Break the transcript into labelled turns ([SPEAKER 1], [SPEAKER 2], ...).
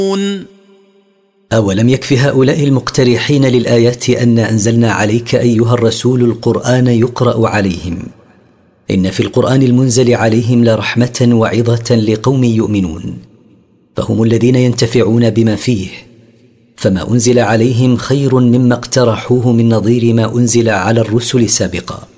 [SPEAKER 1] أولم يكف هؤلاء المقترحين للآيات أن أنزلنا عليك أيها الرسول القرآن يقرأ عليهم؟ إن في القرآن المنزل عليهم لرحمة وعظة لقوم يؤمنون، فهم الذين ينتفعون بما فيه. فما أنزل عليهم خير مما اقترحوه من نظير ما أنزل على الرسل سابقا.